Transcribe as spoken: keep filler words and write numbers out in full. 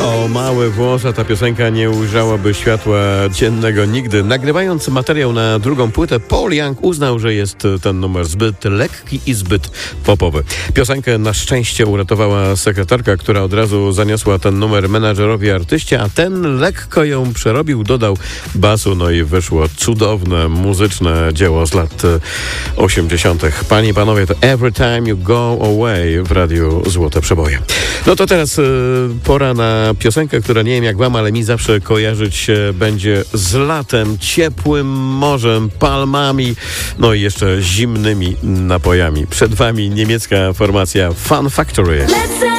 O mały włos, a ta piosenka nie ujrzałaby światła dziennego nigdy. Nagrywając materiał na drugą płytę, Paul Young uznał, że jest ten numer zbyt lekki i zbyt popowy. Piosenkę na szczęście uratowała sekretarka, która od razu zaniosła ten numer menadżerowi artyście, a ten lekko ją przerobił, dodał basu, no i wyszło cudowne muzyczne dzieło z lat osiemdziesiątych. Panie i panowie, to Every Time You Go Away w radiu Złote Przeboje. No to teraz y, pora na piosenkę, która nie wiem jak wam, ale mi zawsze kojarzyć się będzie z latem, ciepłym morzem, palmami, no i jeszcze zimnymi napojami. Przed wami niemiecka formacja Fun Factory. Let's